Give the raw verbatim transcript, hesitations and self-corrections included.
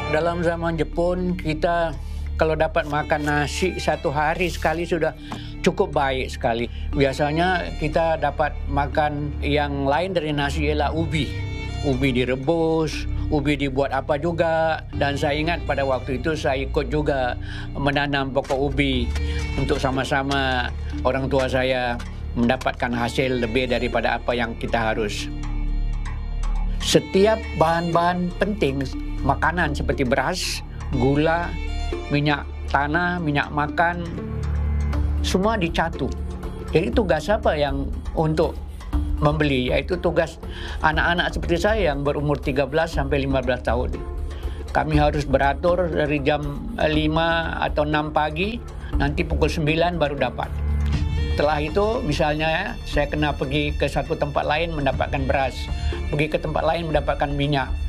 Dalam zaman Jepun, kita kalau dapat makan nasi satu hari sekali sudah cukup baik sekali. Biasanya kita dapat makan yang lain dari nasi ialah ubi. Ubi direbus, ubi dibuat apa juga. Dan saya ingat pada waktu itu saya ikut juga menanam pokok ubi untuk sama-sama orang tua saya mendapatkan hasil lebih daripada apa yang kita harus. Setiap bahan-bahan penting, makanan seperti beras, gula, minyak tanah, minyak makan, semua dicatu. Jadi tugas siapa yang untuk membeli? Yaitu tugas anak-anak seperti saya yang berumur tiga belas sampai lima belas tahun. Kami harus beratur dari jam lima atau enam pagi, nanti pukul sembilan baru dapat. Setelah itu misalnya saya kena pergi ke satu tempat lain mendapatkan beras, pergi ke tempat lain mendapatkan minyak.